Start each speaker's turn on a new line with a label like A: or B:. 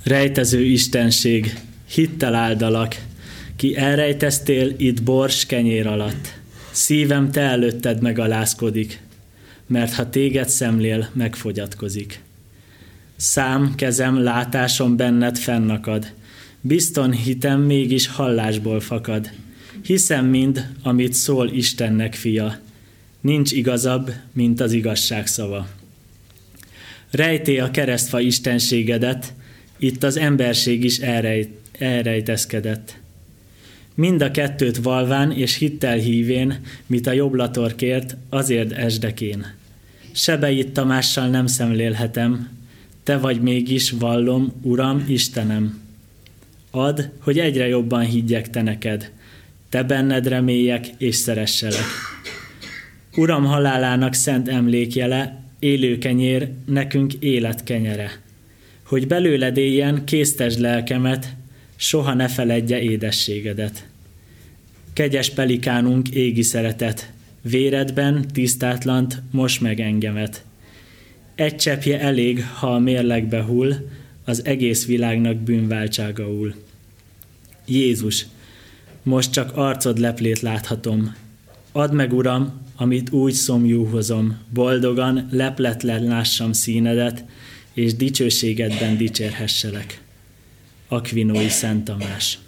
A: Rejtező istenség, hittel áldalak, ki elrejteztél itt bors kenyér alatt. Szívem te előtted megalázkodik, mert ha téged szemlél, megfogyatkozik. Szám, kezem, látásom benned fennakad, bizton hitem mégis hallásból fakad. Hiszem mind, amit szól Istennek fia, nincs igazabb, mint az igazság szava. Rejté a keresztfa istenségedet, itt az emberség is elrejtezkedett. Mind a kettőt valván és hittel hívén, mit a jobblator kért, azért esdekén. Sebeit Tamással nem szemlélhetem, te vagy mégis, vallom, Uram, Istenem. Add, hogy egyre jobban higgyek te neked, te benned reméljek és szeresselek. Uram halálának szent emlékjele, élő kenyér, nekünk élet kenyere. Hogy belőled éljen, késztesd lelkemet, soha ne feledje édességedet. Kegyes pelikánunk égi szeretet, véredben tisztátlant mos meg engemet. Egy cseppje elég, ha a mérlegbe hull, az egész világnak bűnváltságaul. Jézus, most csak arcod leplét láthatom. Add meg, Uram, amit úgy szomjúhozom, boldogan, lepletlen lássam színedet, és dicsőségedben dicsérhesselek. Akvinói Szent Tamás.